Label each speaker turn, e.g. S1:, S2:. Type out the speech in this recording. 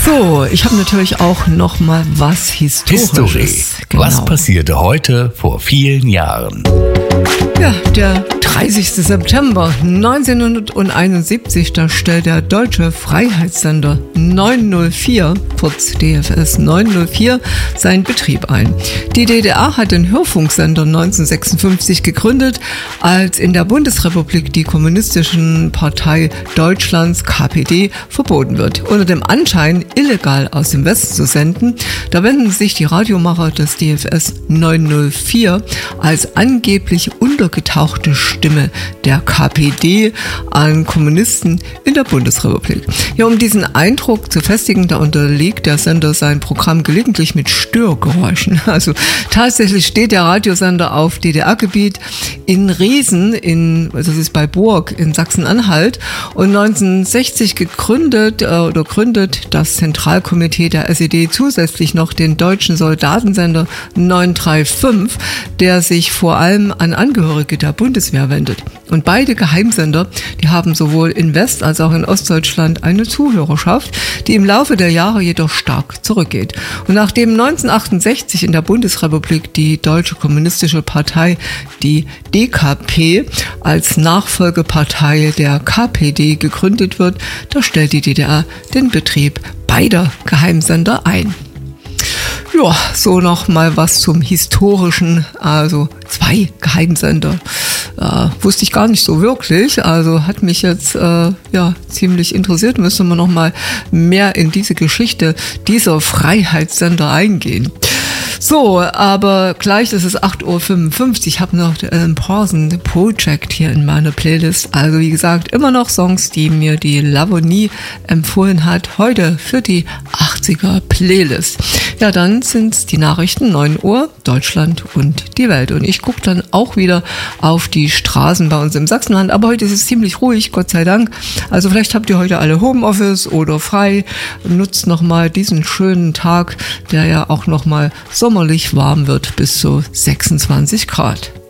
S1: So, ich habe natürlich auch noch mal was Historisches.
S2: History.
S1: Genau.
S2: Was passierte heute vor vielen Jahren?
S1: Ja, der 30. September 1971, da stellt der deutsche Freiheitssender 904, kurz DFS 904, seinen Betrieb ein. Die DDR hat den Hörfunksender 1956 gegründet, als in der Bundesrepublik die Kommunistische Partei Deutschlands, KPD, verboten wird. Unter dem Anschein, illegal aus dem Westen zu senden, da wenden sich die Radiomacher des DFS 904 als angeblich untergetauchte Stimme der KPD an Kommunisten in der Bundesrepublik. Ja, um diesen Eindruck zu festigen, da unterlegt der Sender sein Programm gelegentlich mit Störgeräuschen. Also tatsächlich steht der Radiosender auf DDR-Gebiet in Riesen, das ist bei Burg in Sachsen-Anhalt, und 1960 gründet das Zentralkomitee der SED zusätzlich noch den deutschen Soldatensender 935, der sich vor allem an Angehörige der Bundeswehr wendet. Und beide Geheimsender, die haben sowohl in West- als auch in Ostdeutschland eine Zuhörerschaft, die im Laufe der Jahre jedoch stark zurückgeht. Und nachdem 1968 in der Bundesrepublik die Deutsche Kommunistische Partei, die DKP, als Nachfolgepartei der KPD gegründet wird, da stellt die DDR den Betrieb beider Geheimsender ein. Ja, so noch mal was zum Historischen, also 2 Geheimsender. Wusste ich gar nicht so wirklich, also hat mich jetzt ziemlich interessiert, müssen wir noch mal mehr in diese Geschichte dieser Freiheitssender eingehen. So, aber gleich ist es 8.55 Uhr. Ich habe noch Alan Parsons Project hier in meiner Playlist. Also wie gesagt, immer noch Songs, die mir die Lavonie empfohlen hat. Heute für die 80er Playlist. Ja, dann sind's die Nachrichten, 9 Uhr, Deutschland und die Welt. Und ich gucke dann auch wieder auf die Straßen bei uns im Sachsenland. Aber heute ist es ziemlich ruhig, Gott sei Dank. Also vielleicht habt ihr heute alle Homeoffice oder frei. Nutzt nochmal diesen schönen Tag, der ja auch nochmal sommerlich warm wird, bis zu 26 Grad.